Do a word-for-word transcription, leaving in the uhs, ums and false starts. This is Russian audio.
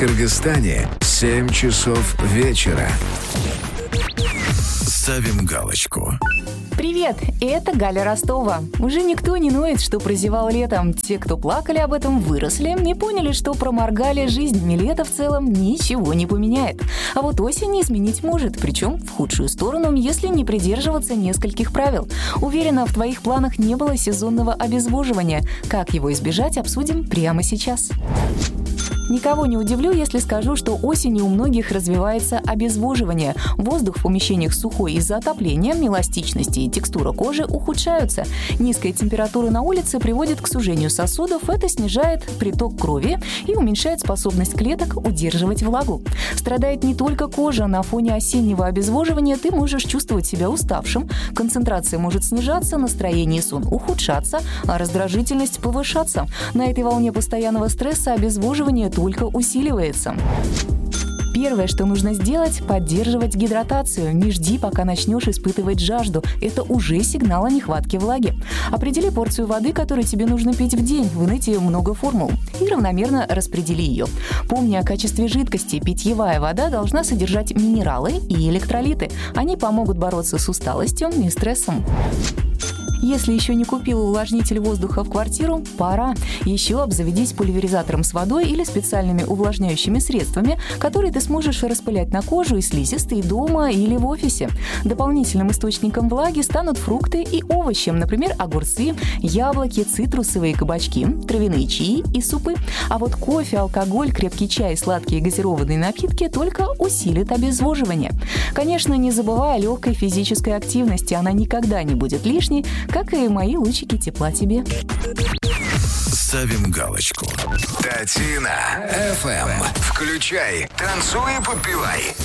Кыргызстане семь часов вечера. Ставим галочку. Привет, это Галя Ростова. Уже никто не ноет, что прозевал летом. Те, кто плакали об этом, выросли и поняли, что проморгали жизнь. И лето в целом ничего не поменяет. А вот осень изменить может, причем в худшую сторону, если не придерживаться нескольких правил. Уверена, в твоих планах не было сезонного обезвоживания. Как его избежать, обсудим прямо сейчас. Никого не удивлю, если скажу, что осенью у многих развивается обезвоживание. Воздух в помещениях сухой из-за отопления, эластичности и текстура кожи ухудшаются. Низкая температура на улице приводит к сужению сосудов, это снижает приток крови и уменьшает способность клеток удерживать влагу. Страдает не только кожа. На фоне осеннего обезвоживания ты можешь чувствовать себя уставшим, концентрация может снижаться, настроение и сон ухудшаться, а раздражительность повышаться. На этой волне постоянного стресса обезвоживание только усиливается. Первое, что нужно сделать – поддерживать гидратацию. Не жди, пока начнешь испытывать жажду. Это уже сигнал о нехватке влаги. Определи порцию воды, которую тебе нужно пить в день. В инете много формул. И равномерно распредели ее. Помни о качестве жидкости. Питьевая вода должна содержать минералы и электролиты. Они помогут бороться с усталостью и стрессом. Если еще не купил увлажнитель воздуха в квартиру, пора. Еще обзаведись пульверизатором с водой или специальными увлажняющими средствами, которые ты сможешь распылять на кожу и слизистые дома или в офисе. Дополнительным источником влаги станут фрукты и овощи, например, огурцы, яблоки, цитрусовые кабачки, травяные чаи и супы. А вот кофе, алкоголь, крепкий чай и сладкие газированные напитки только усилят обезвоживание. Конечно, не забывай о легкой физической активности, она никогда не будет лишней, как и мои лучики тепла тебе. Ставим галочку. Татина эф эм. Включай, танцуй и подпевай.